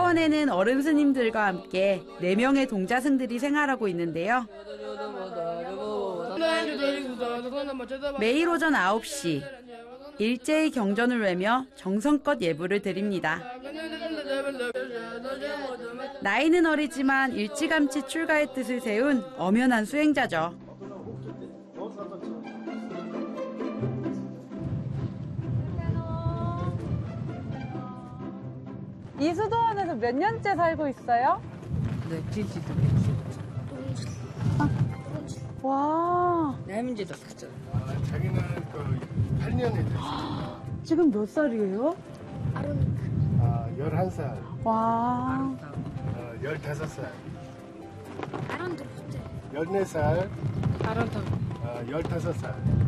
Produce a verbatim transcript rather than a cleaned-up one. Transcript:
수도원에는 어른 스님들과 함께 네 명의 동자승들이 생활하고 있는데요. 매일 오전 아홉 시 일제히 경전을 외며 정성껏 예불을 드립니다. 나이는 어리지만 일찌감치 출가의 뜻을 세운 엄연한 수행자죠. 이 수도원에서 몇 년째 살고 있어요? 네, 지지도 아, 와. 내문제도 갔죠. 아, 자기는 그 팔 년이 됐어요. 지금 몇 살이에요? 아, 열한 살. 와. 어, 열다섯 살. 아론도 못해. 열네 살. 알았다. 어, 열다섯 살.